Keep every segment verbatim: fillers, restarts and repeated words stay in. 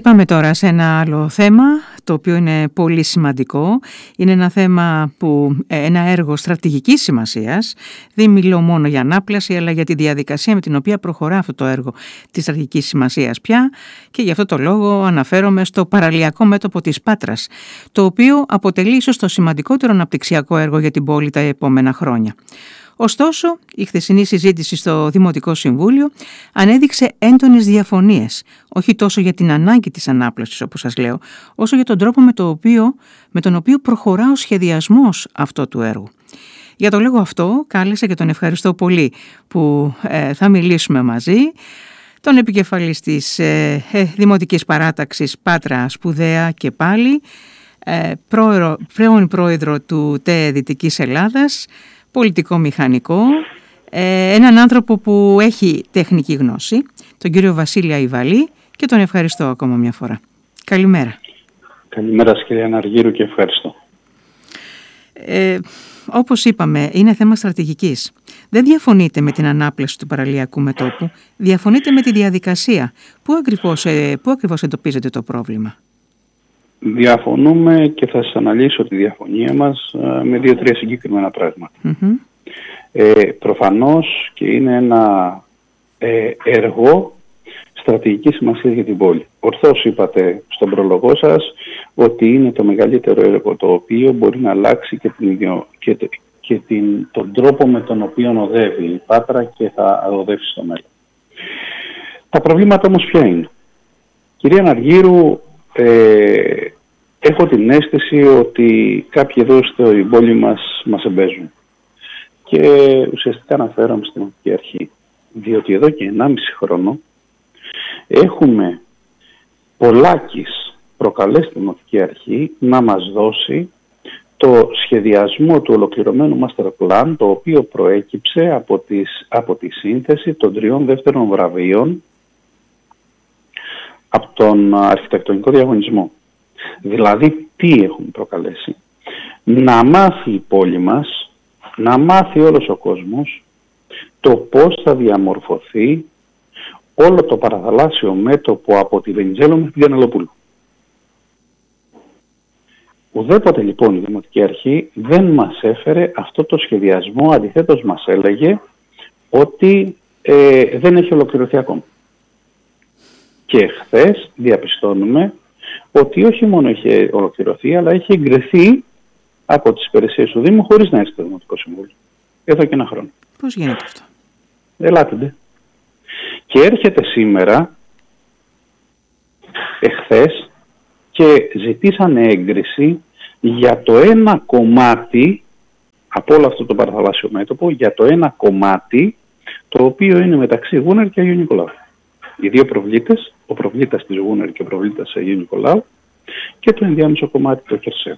πάμε τώρα σε ένα άλλο θέμα, το οποίο είναι πολύ σημαντικό. Είναι ένα θέμα που, ένα έργο στρατηγικής σημασίας. Δεν μιλώ μόνο για ανάπλαση, αλλά για τη διαδικασία με την οποία προχωρά αυτό το έργο της στρατηγικής σημασίας πια, και γι' αυτό το λόγο αναφέρομαι στο παραλιακό μέτωπο της Πάτρας, το οποίο αποτελεί ίσως το σημαντικότερο αναπτυξιακό έργο για την πόλη τα επόμενα χρόνια. Ωστόσο, η χθεσινή συζήτηση στο Δημοτικό Συμβούλιο ανέδειξε έντονες διαφωνίες, όχι τόσο για την ανάγκη της ανάπλασης, όπως σας λέω, όσο για τον τρόπο με, το οποίο, με τον οποίο προχωρά ο σχεδιασμός αυτού του έργου. Για τον λόγο αυτό κάλεσα και τον ευχαριστώ πολύ που ε, θα μιλήσουμε μαζί, τον επικεφαλής της ε, ε, Δημοτικής Παράταξης Πάτρα Σπουδαία και πάλι, ε, πρόεδρο, πρώην πρόεδρο του ΤΕ Δυτικής Ελλάδας, πολιτικό μηχανικό, ε, έναν άνθρωπο που έχει τεχνική γνώση, τον κύριο Βασίλη Αϊβαλή, και τον ευχαριστώ ακόμα μια φορά. Καλημέρα. Καλημέρα σας κυρία Αναργύρου και ευχαριστώ. Ε, όπως είπαμε, είναι θέμα στρατηγικής. Δεν διαφωνείτε με την ανάπλαση του παραλιακού μετώπου, διαφωνείτε με τη διαδικασία. Πού ακριβώς, ε, πού ακριβώς εντοπίζετε το πρόβλημα? Διαφωνούμε και θα σας αναλύσω τη διαφωνία μας με δύο-τρία συγκεκριμένα πράγματα. Mm-hmm. Ε, προφανώς και είναι ένα ε, έργο στρατηγικής σημασίας για την πόλη. Ορθώς είπατε στον πρόλογό σας ότι είναι το μεγαλύτερο έργο το οποίο μπορεί να αλλάξει και, την, και, και την, τον τρόπο με τον οποίο οδεύει η Πάτρα και θα οδεύσει στο μέλλον. Τα προβλήματα όμως ποια είναι? Κυρία Αναργύρου, Ε, έχω την αίσθηση ότι κάποιοι εδώ στην πόλη μας μας εμπέζουν. Και ουσιαστικά αναφέρομαι στην Δημοτική Αρχή. Διότι εδώ και ενάμιση χρόνο έχουμε πολλάκις προκαλέσει τη Δημοτική Αρχή να μας δώσει το σχεδιασμό του ολοκληρωμένου master plan, το οποίο προέκυψε από, τις, από τη σύνθεση των τριών δεύτερων βραβείων από τον αρχιτεκτονικό διαγωνισμό. Δηλαδή, τι έχουν προκαλέσει? Να μάθει η πόλη μας, να μάθει όλος ο κόσμος το πώς θα διαμορφωθεί όλο το παραθαλάσσιο μέτωπο από τη Βενιζέλο μέχρι την Κανελοπούλου. Ουδέποτε λοιπόν η Δημοτική Αρχή δεν μας έφερε αυτό το σχεδιασμό, αντιθέτως μας έλεγε ότι ε, δεν έχει ολοκληρωθεί ακόμα. Και χθες διαπιστώνουμε ότι όχι μόνο έχει ολοκληρωθεί, αλλά έχει εγκριθεί από τις υπηρεσίες του Δήμου χωρίς να έρθει στο Δημοτικό Συμβούλιο. Εδώ και ένα χρόνο. Πώς γίνεται αυτό? Ελάτε. Και έρχεται σήμερα, εχθές, και ζητήσανε έγκριση για το ένα κομμάτι από όλο αυτό το παραθαλάσσιο μέτωπο, για το ένα κομμάτι το οποίο είναι μεταξύ Γούνερ και Αγίου Νικολάου. Οι δύο προβλήτες, ο προβλήτας της Γούνερ και ο προβλήτας της Αγίου Νικολάου, και το ενδιάμεσο κομμάτι του χερσαίου.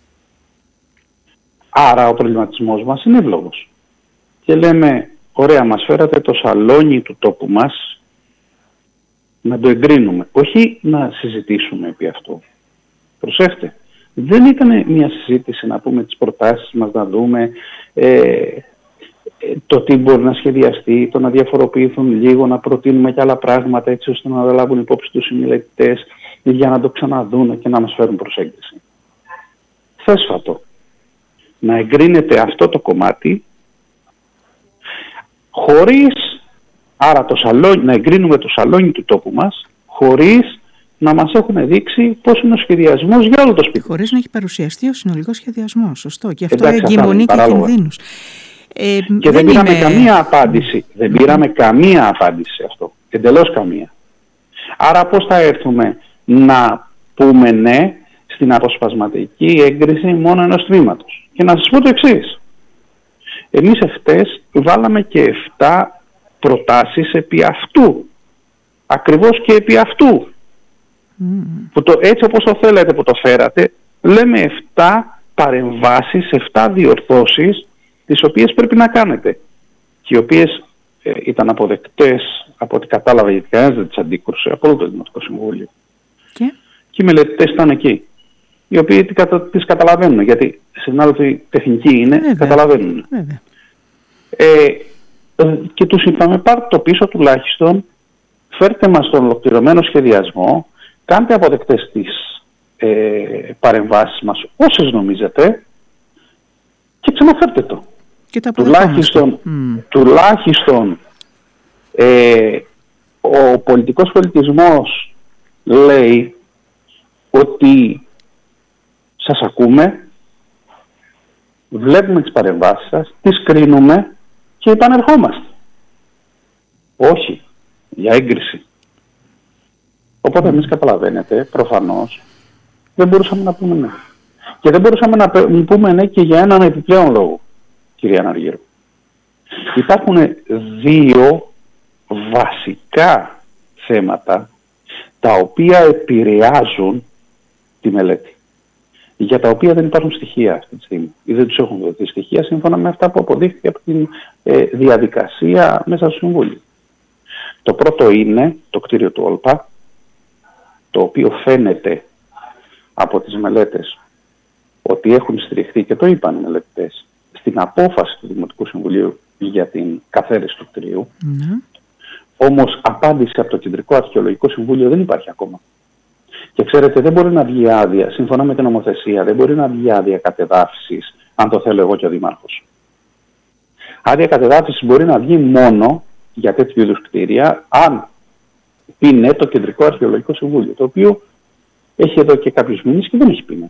Άρα ο προβληματισμός μας είναι εύλογος. Και λέμε, ωραία, μας φέρατε το σαλόνι του τόπου μας, να το εγκρίνουμε, όχι να συζητήσουμε επί αυτού. Προσέχτε, δεν ήταν μια συζήτηση να πούμε τις προτάσεις μας, να δούμε ε, το τι μπορεί να σχεδιαστεί, το να διαφοροποιηθούν λίγο, να προτείνουμε και άλλα πράγματα έτσι ώστε να λάβουν υπόψη τους οι μελετητές για να το ξαναδούν και να μας φέρουν προσέγγιση. Θέσφατο να εγκρίνεται αυτό το κομμάτι χωρίς, άρα το σαλόνι, να εγκρίνουμε το σαλόνι του τόπου μας χωρίς να μας έχουν δείξει πώς είναι ο σχεδιασμός για όλο το σπίτι. Χωρίς να έχει παρουσιαστεί ο συνολικός σχεδιασμός, σωστό. Και αυτό εγκυμονεί και κινδύνους. Ε, και δεν, δεν πήραμε είμαι... καμία απάντηση. Δεν πήραμε καμία απάντηση σε αυτό. Εντελώς καμία. Άρα πώς θα έρθουμε να πούμε ναι στην αποσπασματική έγκριση μόνο ενός τμήματος? Και να σας πω το εξής. Εμείς εχθές βάλαμε και εφτά προτάσεις επί αυτού. Ακριβώς και επί αυτού. Mm. Που το, έτσι όπως το θέλετε που το φέρατε, λέμε εφτά παρεμβάσεις, εφτά διορθώσεις τις οποίες πρέπει να κάνετε και οι οποίες ε, ήταν αποδεκτές από ό,τι κατάλαβα, γιατί κανένας δεν τις αντίκρουσε από όλο το Δημοτικό Συμβούλιο. Και, και οι μελετητές ήταν εκεί, οι οποίοι τις καταλαβαίνουν, γιατί συνάδελφοι τεχνικοί είναι, Βέβαια. καταλαβαίνουν. Βέβαια. Ε, και τους είπαμε, πάρτε το πίσω τουλάχιστον, φέρτε μας τον ολοκληρωμένο σχεδιασμό, κάντε αποδεκτές τις ε, παρεμβάσεις μας όσες νομίζετε και ξαναφέρτε το. Και τα τουλάχιστον mm. τουλάχιστον ε, ο πολιτικός πολιτισμός λέει ότι σας ακούμε, βλέπουμε τις παρεμβάσεις σας, τις κρίνουμε και επανερχόμαστε. Όχι, για έγκριση. Οπότε εμείς, καταλαβαίνετε, προφανώς δεν μπορούσαμε να πούμε ναι. Και δεν μπορούσαμε να πούμε ναι και για έναν επιπλέον λόγο, κυρία Αναργύρου. Υπάρχουν δύο βασικά θέματα τα οποία επηρεάζουν τη μελέτη, για τα οποία δεν υπάρχουν στοιχεία αυτή τη στιγμή ή δεν τους έχουν δοθεί στοιχεία σύμφωνα με αυτά που αποδείχθηκε από τη ε, διαδικασία μέσα στο Συμβούλιο. Το πρώτο είναι το κτίριο του Όλπα, το οποίο φαίνεται από τις μελέτες ότι έχουν στηριχθεί, και το είπαν οι μελετητές, στην απόφαση του Δημοτικού Συμβουλίου για την καθαίρεση του κτηρίου. Mm-hmm. Όμως απάντηση από το Κεντρικό Αρχαιολογικό Συμβούλιο δεν υπάρχει ακόμα. Και ξέρετε, δεν μπορεί να βγει άδεια, σύμφωνα με την νομοθεσία, δεν μπορεί να βγει άδεια κατεδάφισης, αν το θέλω εγώ και ο Δήμαρχος. Άδεια κατεδάφισης μπορεί να βγει μόνο για τέτοιου είδους κτίρια, αν πει ναι το Κεντρικό Αρχαιολογικό Συμβούλιο, το οποίο έχει εδώ και κάποιους μήνες και δεν έχει πει ναι.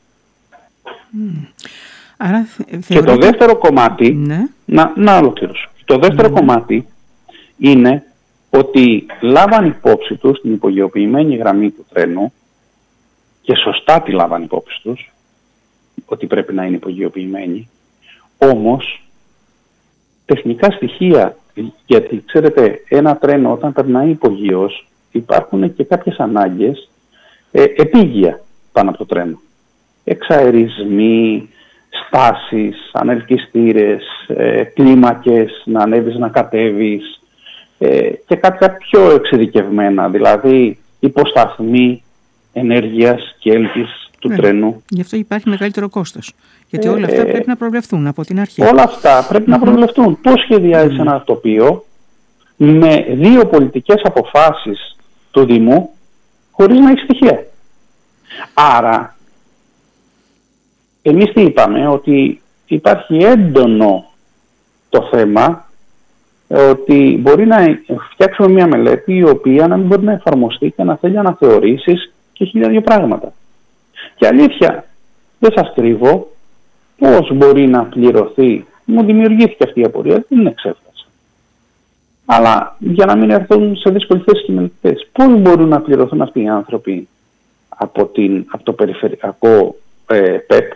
Mm. Άρα, θεωρείτε... Και το δεύτερο κομμάτι, ναι. να, να ολοκληρώσω. Το δεύτερο ναι. κομμάτι είναι ότι λάβαν υπόψη τους την υπογειοποιημένη γραμμή του τρένου και σωστά τη λάβαν υπόψη τους, ότι πρέπει να είναι υπογειοποιημένη, όμως τεχνικά στοιχεία, γιατί ξέρετε ένα τρένο όταν περνάει υπογείως υπάρχουν και κάποιες ανάγκες ε, επίγεια πάνω από το τρένο. Εξαερισμοί, στάσεις, ανελκυστήρες, ε, κλίμακες, να ανέβεις να κατέβεις ε, και κάποια πιο εξειδικευμένα, δηλαδή υποσταθμοί ενέργειας και έλκης του ε, τρένου. Γι' αυτό υπάρχει μεγαλύτερο κόστος. Γιατί όλα αυτά ε, πρέπει να προβλεφθούν από την αρχή. Όλα αυτά πρέπει mm-hmm. να προβλεφθούν. Πώς σχεδιάζεις mm-hmm. ένα τοπίο με δύο πολιτικές αποφάσεις του Δήμου χωρίς να έχει στοιχεία. Άρα, εμείς τι είπαμε, ότι υπάρχει έντονο το θέμα ότι μπορεί να φτιάξουμε μια μελέτη η οποία να μην μπορεί να εφαρμοστεί και να θέλει αναθεωρήσεις και χίλια δύο πράγματα. Και αλήθεια, δεν σας κρύβω, πώς μπορεί να πληρωθεί, μου δημιουργήθηκε αυτή η απορία, δεν είναι εξέφραση. Αλλά για να μην έρθουν σε δύσκολη θέση οι μελετητές, πώς μπορούν να πληρωθούν αυτοί οι άνθρωποι από, την, από το περιφερειακό ε, ΠΕΠ,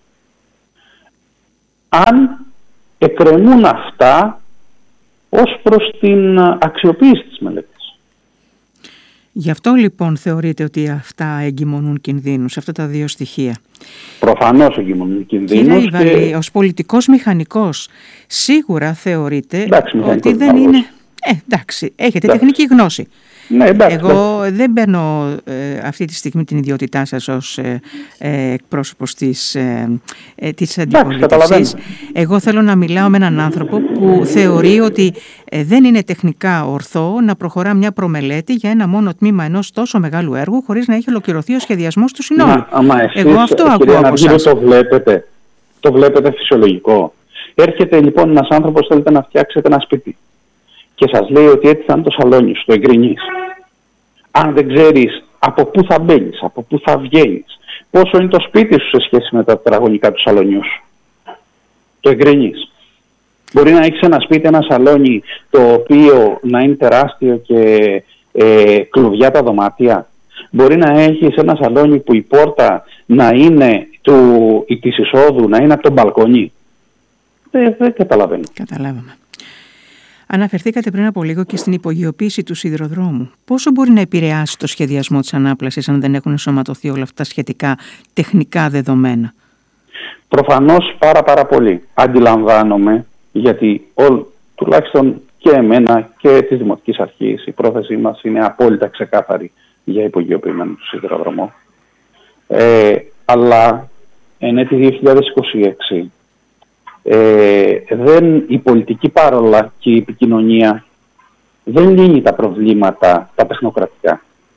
αν εκκρεμούν αυτά ως προς την αξιοποίηση της μελέτης. Γι' αυτό λοιπόν θεωρείτε ότι αυτά εγκυμονούν κινδύνους, αυτά τα δύο στοιχεία. Προφανώς εγκυμονούν κινδύνους. Κύριε Ιβαλή, και... ως πολιτικός μηχανικός σίγουρα θεωρείτε εντάξει, ότι δεν είναι... Ε, εντάξει, έχετε εντάξει. τεχνική γνώση. Ναι, εντάξει, Εγώ εντάξει. δεν παίρνω ε, αυτή τη στιγμή την ιδιότητά σας ως ε, ε, εκπρόσωπος της, ε, ε, της αντιπολίτευσης. Εγώ θέλω να μιλάω με έναν άνθρωπο που θεωρεί ότι ε, δεν είναι τεχνικά ορθό να προχωρά μια προμελέτη για ένα μόνο τμήμα ενός τόσο μεγάλου έργου χωρίς να έχει ολοκληρωθεί ο σχεδιασμός του συνόλου. Μα, εσείς, Εγώ αυτό ακούω από εσάς. Το βλέπετε, το βλέπετε φυσιολογικό. Έρχεται λοιπόν ένας άνθρωπος, θέλετε να φτιάξετε ένα σπίτι και σας λέει ότι έτσι θα είναι το σαλόνι σου, το εγκρινείς. Αν δεν ξέρεις από πού θα μπαίνεις, από πού θα βγαίνεις, πόσο είναι το σπίτι σου σε σχέση με τα τετραγωνικά του σαλονιού σου, το εγκρινείς. Μπορεί να έχεις ένα σπίτι, ένα σαλόνι, το οποίο να είναι τεράστιο και ε, κλουβιά τα δωμάτια. Μπορεί να έχεις ένα σαλόνι που η πόρτα να είναι του, της εισόδου, να είναι από τον μπαλκόνι. Δεν, δεν καταλαβαίνω. Καταλάβαμε. Αναφερθήκατε πριν από λίγο και στην υπογειοποίηση του σιδηροδρόμου. Πόσο μπορεί να επηρεάσει το σχεδιασμό της ανάπλασης αν δεν έχουν ενσωματωθεί όλα αυτά τα σχετικά τεχνικά δεδομένα? Προφανώς πάρα πάρα πολύ. Αντιλαμβάνομαι, γιατί όλ, τουλάχιστον και εμένα και της Δημοτικής Αρχής η πρόθεσή μας είναι απόλυτα ξεκάθαρη για υπογειοποιημένο του σιδηροδρόμο. Ε, αλλά εν έτη δύο χιλιάδες είκοσι έξι Ε, δεν, η πολιτική παρόλα και η επικοινωνία δεν λύνει τα προβλήματα τα τεχνοκρατικά.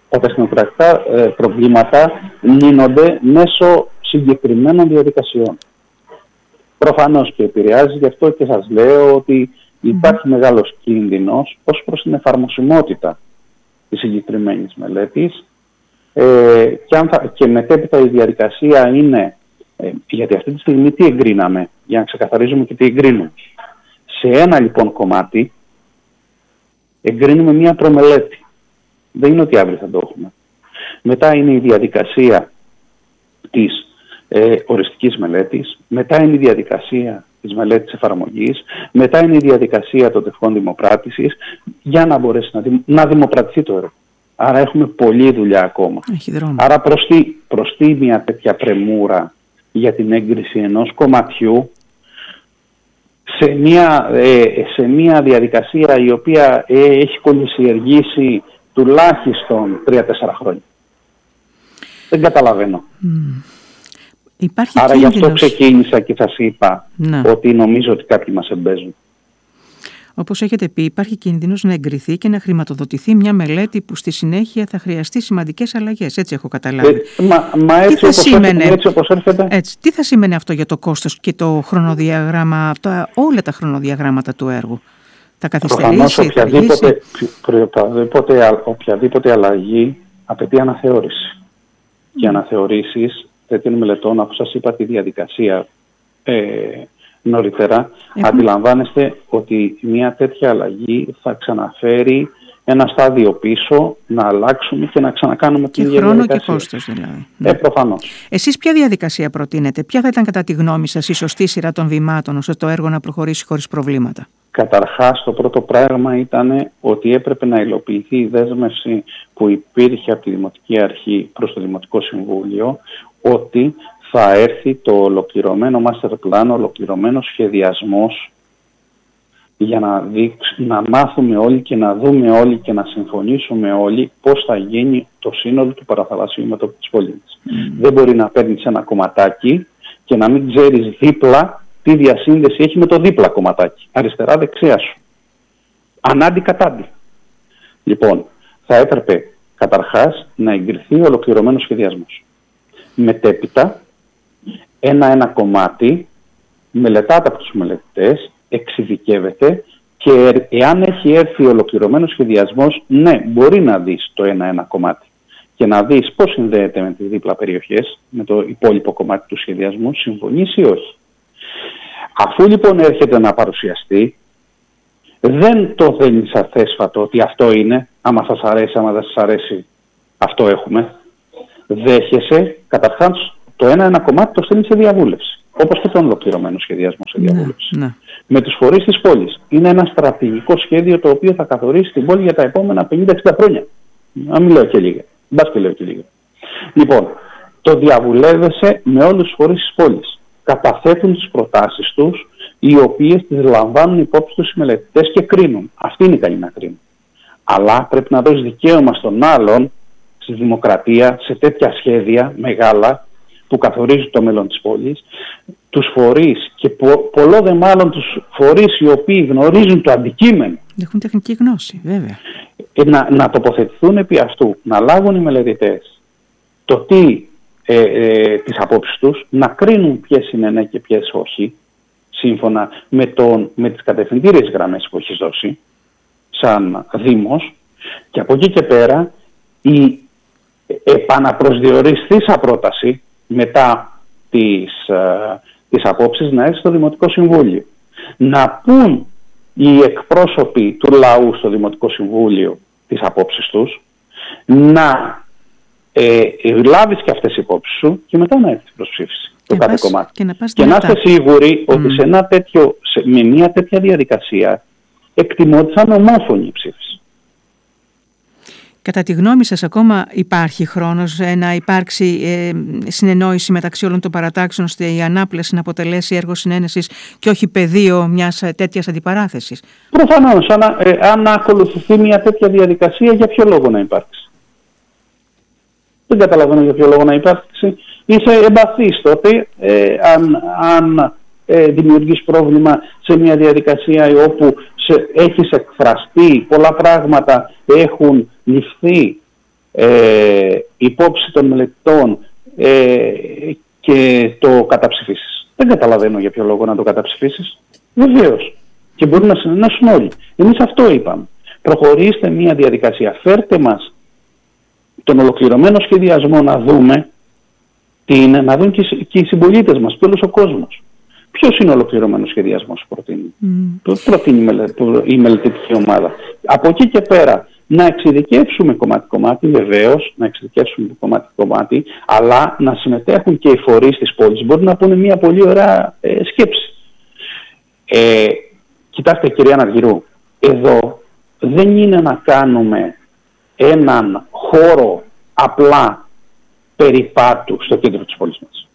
τα τεχνοκρατικά ε, προβλήματα λύνονται μέσω συγκεκριμένων διαδικασιών. Προφανώς και επηρεάζει, γι' αυτό και σας λέω ότι υπάρχει mm. μεγάλος κίνδυνος ως προς την εφαρμοσιμότητα της συγκεκριμένης μελέτης ε, και, αν θα, και μετέπειτα η διαδικασία είναι, ε, γιατί αυτή τη στιγμή τι εγκρίναμε, για να ξεκαθαρίζουμε και τι εγκρίνουμε. Σε ένα λοιπόν κομμάτι εγκρίνουμε μία προμελέτη. Δεν είναι ότι αύριο θα το έχουμε. Μετά είναι η διαδικασία της ε, οριστικής μελέτης, μετά είναι η διαδικασία της μελέτης εφαρμογής, μετά είναι η διαδικασία των τευχών δημοπράτησης για να μπορέσει να, δημ, να δημοπρατηθεί το έργο. Άρα έχουμε πολλή δουλειά ακόμα. Άρα προστεί, προστεί μια τέτοια πρεμούρα για την έγκριση ενός κομματιού σε μια, ε, σε μια διαδικασία η οποία ε, έχει κολυσιεργήσει τουλάχιστον τρία τέσσερα χρόνια. Δεν καταλαβαίνω. Mm. Υπάρχει Άρα κίνδυνος. Γι' αυτό ξεκίνησα και σας είπα να. ότι νομίζω ότι κάποιοι μας εμπέζουν. Όπως έχετε πει, υπάρχει κίνδυνος να εγκριθεί και να χρηματοδοτηθεί μια μελέτη που στη συνέχεια θα χρειαστεί σημαντικές αλλαγές. Έτσι έχω καταλάβει. Ε, μα, μα έτσι, όπως σήμαινε, έρχεται, έτσι όπως έρχεται. Έτσι, τι θα σήμαινε αυτό για το κόστος και το χρονοδιαγράμμα, τα, όλα τα χρονοδιαγράμματα του έργου? Θα καθυστερήσει, οποιαδήποτε, οποιαδήποτε, οποιαδήποτε αλλαγή απαιτεί αναθεώρηση. Mm. Και αναθεωρήσεις τέτοιων μελετών, αφού σας είπα τη διαδικασία ε, νωρίτερα, Έχω... αντιλαμβάνεστε ότι μια τέτοια αλλαγή θα ξαναφέρει ένα στάδιο πίσω, να αλλάξουμε και να ξανακάνουμε την ίδια διαδικασία. Και χρόνο και κόστος δηλαδή. Ε, προφανώς. Εσείς ποια διαδικασία προτείνετε? Ποια θα ήταν κατά τη γνώμη σας η σωστή σειρά των βημάτων ώστε το έργο να προχωρήσει χωρίς προβλήματα? Καταρχάς, το πρώτο πράγμα ήταν ότι έπρεπε να υλοποιηθεί η δέσμευση που υπήρχε από τη Δημοτική Αρχή προς το Δημοτικό Συμβούλιο, ότι θα έρθει το ολοκληρωμένο master plan, ολοκληρωμένο σχεδιασμός, για να, δείξ, να μάθουμε όλοι και να δούμε όλοι και να συμφωνήσουμε όλοι πώς θα γίνει το σύνολο του παραθαλασσίου μέτωπου της πόλης. Mm. Δεν μπορεί να παίρνεις ένα κομματάκι και να μην ξέρεις δίπλα τι διασύνδεση έχει με το δίπλα κομματάκι, αριστερά-δεξιά σου. Ανάντι-κατάντι. Λοιπόν, θα έπρεπε καταρχάς να εγκριθεί ο ολοκληρωμένος σχεδιασμός. Μετέπειτα, ένα-ένα κομμάτι μελετάται από τους μελετητές, εξειδικεύεται και εάν έχει έρθει ο ολοκληρωμένος σχεδιασμός, ναι, μπορεί να δεις το ένα-ένα κομμάτι και να δεις πώς συνδέεται με τις δίπλα περιοχές, με το υπόλοιπο κομμάτι του σχεδιασμού, συμφωνείς ή όχι. Αφού λοιπόν έρχεται να παρουσιαστεί, δεν το θέλεις αθέσφατο ότι αυτό είναι, άμα σας αρέσει, άμα δεν σας αρέσει, αυτό έχουμε. Δέχεσαι, καταρχάς, το ένα-ένα κομμάτι το στέλνει σε διαβούλευση. Όπως και τον ολοκληρωμένο σχεδιασμό σε διαβούλευση. Ναι, ναι. Με τους φορείς της πόλης. Είναι ένα στρατηγικό σχέδιο το οποίο θα καθορίσει την πόλη για τα επόμενα πενήντα εξήντα χρόνια. Να μην λέω και λίγα. Μπας και λέω και λίγα. Λοιπόν, το διαβουλεύεσαι με όλους τους φορείς της πόλης. Καταθέτουν τις προτάσεις τους, οι οποίες τις λαμβάνουν υπόψη τους οι μελετητές και κρίνουν. Αυτοί είναι καλοί να κρίνουν. Αλλά πρέπει να δώσει δικαίωμα στον άλλον, στη δημοκρατία, σε τέτοια σχέδια μεγάλα, που καθορίζουν το μέλλον της πόλης, τους φορείς και πο, πολλό δε μάλλον τους φορείς οι οποίοι γνωρίζουν το αντικείμενο. Έχουν τεχνική γνώση, βέβαια. Να, να τοποθετηθούν επί αυτού, να λάβουν οι μελετητές το τι, ε, ε, τις απόψεις τους, να κρίνουν ποιες είναι ναι και ποιες όχι, σύμφωνα με, τον, με τις κατευθυντήριες γραμμές που έχεις δώσει, σαν Δήμος, και από εκεί και πέρα η επαναπροσδιοριστήσα πρόταση μετά τις, ε, τις απόψεις να έρθει στο Δημοτικό Συμβούλιο. Να πούν οι εκπρόσωποι του λαού στο Δημοτικό Συμβούλιο τις απόψεις τους, να ε, λάβεις και αυτές οι απόψεις σου και μετά να έρθει προς ψήφιση το κάθε πας, κομμάτι. Και να, και να είστε σίγουροι mm. ότι σε ένα τέτοιο, σε, με μια τέτοια διαδικασία εκτιμώ ότι θα είναι ομόφωνη η ψήφιση. Κατά τη γνώμη σας ακόμα υπάρχει χρόνος να υπάρξει ε, συνεννόηση μεταξύ όλων των παρατάξεων ώστε η ανάπλαση να αποτελέσει έργο συνένεσης και όχι πεδίο μιας τέτοιας αντιπαράθεσης? Προφανώς, αν, ε, αν ακολουθηθεί μια τέτοια διαδικασία, για ποιο λόγο να υπάρξει? Δεν καταλαβαίνω για ποιο λόγο να υπάρξει. Είσαι εμπαθής τότε ε, αν, αν ε, δημιουργείς πρόβλημα σε μια διαδικασία όπου σε, έχεις εκφραστεί, πολλά πράγματα έχουν ληφθεί ε, υπόψη των μελετών ε, και το καταψηφίσεις. Δεν καταλαβαίνω για ποιο λόγο να το καταψηφίσεις. Βεβαίως. Και μπορούν να συνενώσουν όλοι. Εμείς αυτό είπαμε. Προχωρήστε μια διαδικασία. Φέρτε μας τον ολοκληρωμένο σχεδιασμό να δούμε τι είναι, να δουν και, και οι συμπολίτες μας και όλος ο κόσμος. Ποιος είναι ο ολοκληρωμένος σχεδιασμός που προτείνει, mm. προτείνει η, μελε, η μελετητική ομάδα. Από εκεί και πέρα να εξειδικεύσουμε κομμάτι-κομμάτι, βεβαίως, να εξειδικεύσουμε κομμάτι-κομμάτι, αλλά να συμμετέχουν και οι φορείς της πόλης. Μπορεί να πούνε μια πολύ ωραία ε, σκέψη. Ε, κοιτάξτε κυρία Αναργυρού, εδώ δεν είναι να κάνουμε έναν χώρο απλά περιπάτου στο κέντρο της πόλης μας.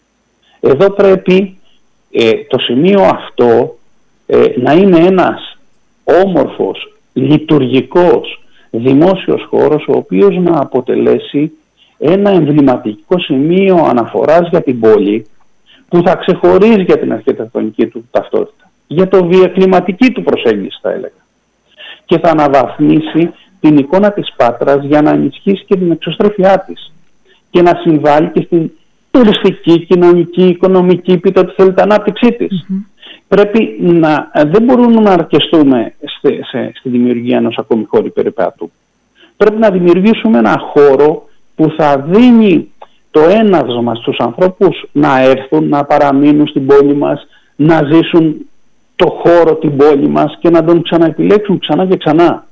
Εδώ πρέπει ε, το σημείο αυτό ε, να είναι ένας όμορφος, λειτουργικός, δημόσιος χώρος, ο οποίος να αποτελέσει ένα εμβληματικό σημείο αναφοράς για την πόλη, που θα ξεχωρίζει για την αρχιτεκτονική του ταυτότητα, για το βιοκλιματική του προσέγγιση θα έλεγα, και θα αναβαθμίσει την εικόνα της Πάτρας για να ενισχύσει και την εξωστρέφειά της και να συμβάλλει και στην τουριστική, κοινωνική, οικονομική, πείτε ό,τι θέλετε, ανάπτυξή της. Mm-hmm. Πρέπει να, δεν μπορούμε να αρκεστούμε στη, σε, στη δημιουργία ενός ακόμη χώρου περιπάτου. Πρέπει να δημιουργήσουμε ένα χώρο που θα δίνει το έναυσμα στους ανθρώπους να έρθουν, να παραμείνουν στην πόλη μας, να ζήσουν το χώρο, την πόλη μας και να τον ξαναεπιλέξουν ξανά και ξανά.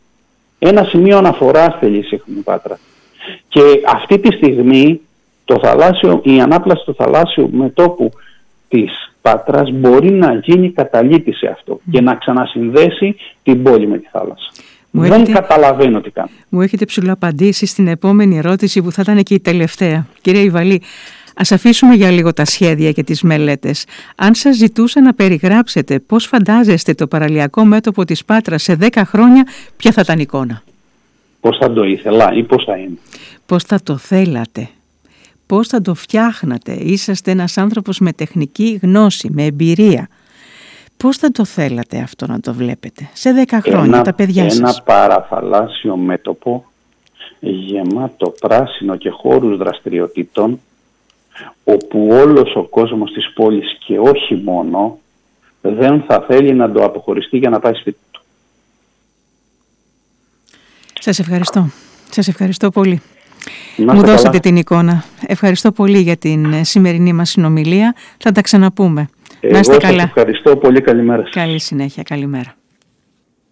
Ένα σημείο αναφοράς θέλει η σύγχρονη Πάτρα. Και αυτή τη στιγμή το θαλάσσιο, η ανάπλαση του θαλάσσιου μετώπου της Πάτρας μπορεί να γίνει καταλήτη σε αυτό mm. και να ξανασυνδέσει την πόλη με τη θάλασσα. Μου Δεν έχετε... καταλαβαίνω τι κάνω. Μου έχετε ψηλοαπαντήσει στην επόμενη ερώτηση που θα ήταν και η τελευταία. Κυρία Ιβαλή, ας αφήσουμε για λίγο τα σχέδια και τις μελέτες. Αν σας ζητούσα να περιγράψετε πώς φαντάζεστε το παραλιακό μέτωπο της Πάτρας σε δέκα χρόνια, ποια θα ήταν η εικόνα? Πώς θα το ήθελα ή πώς θα είναι? Πώς θα το θέλατε? Πώς θα το φτιάχνατε? Είσαστε ένας άνθρωπος με τεχνική γνώση, με εμπειρία. Πώς θα το θέλατε αυτό να το βλέπετε σε δέκα χρόνια, ένα, τα παιδιά ένα σας? Ένα παραθαλάσσιο μέτωπο γεμάτο πράσινο και χώρους δραστηριοτήτων, όπου όλος ο κόσμος της πόλης και όχι μόνο δεν θα θέλει να το αποχωριστεί για να πάει σπίτι του. Σας ευχαριστώ. Σας ευχαριστώ πολύ. Να Μου δώσατε καλά. την εικόνα. Ευχαριστώ πολύ για την σημερινή μας συνομιλία. Θα τα ξαναπούμε. Εγώ να είστε σας καλά. Ευχαριστώ πολύ. Καλημέρα σας. Καλή συνέχεια. Καλημέρα.